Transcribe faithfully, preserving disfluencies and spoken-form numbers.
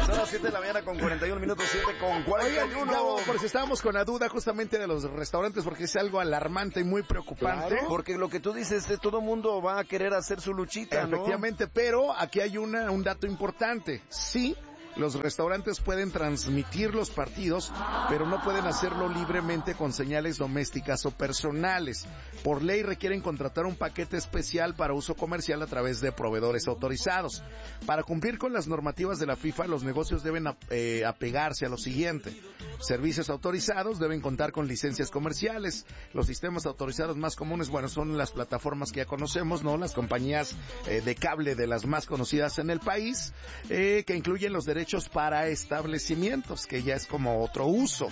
Son las siete de la mañana con cuarenta y un minutos, siete con cuarenta y uno. Oye, por si estábamos con la duda justamente de los restaurantes, porque es algo alarmante y muy preocupante. Claro, porque lo que tú dices, eh, todo mundo va a querer hacer su luchita, ¿no? Efectivamente, pero aquí hay una, un dato importante. Sí, los restaurantes pueden transmitir los partidos, pero no pueden hacerlo libremente con señales domésticas o personales. Por ley requieren contratar un paquete especial para uso comercial a través de proveedores autorizados. Para cumplir con las normativas de la FIFA, los negocios deben eh, apegarse a lo siguiente. Servicios autorizados deben contar con licencias comerciales. Los sistemas autorizados más comunes, bueno, son las plataformas que ya conocemos, ¿no? Las compañías eh, de cable de las más conocidas en el país, eh, que incluyen los derechos para establecimientos, que ya es como otro uso.